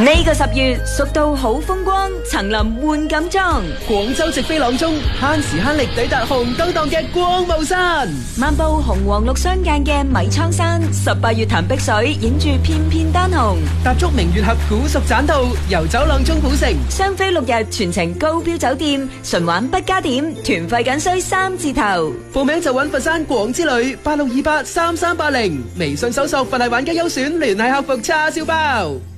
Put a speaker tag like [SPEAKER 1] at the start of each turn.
[SPEAKER 1] 呢個10月，蜀道好風光，層林換錦裝。
[SPEAKER 2] 廣州直飛朗中，慳時慳力抵達紅燈檔嘅光霧山。
[SPEAKER 1] 漫步紅黃綠相間嘅米倉山，18月潭碧水，影住片片丹紅。
[SPEAKER 2] 踏足明月峽古蜀棧道，遊走朗中古城。
[SPEAKER 1] 雙飛6日，全程高標酒店，純玩不加點，團費僅需3字頭。
[SPEAKER 2] 報名就揾佛山廣之旅86283380，微信搜索佛系玩家優選聯繫客服叉燒包。